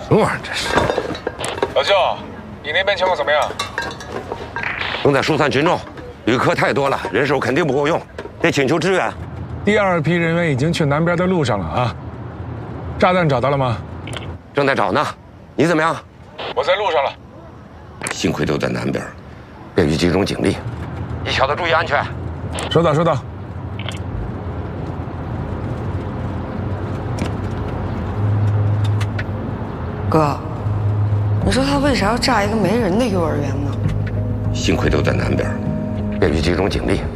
这是。 老舅，你那边情况怎么样？ 正在疏散群众，旅客太多了，人手肯定不够用，得请求支援。 第2批人员已经去南边的路上了啊。炸弹找到了吗？ 正在找呢。你怎么样？ 我在路上了。 幸亏都在南边，便于集中警力。你小子注意安全。 收到，收到。 哥，你说他为啥要炸一个没人的幼儿园呢？ 幸亏都在南边，便于集中警力。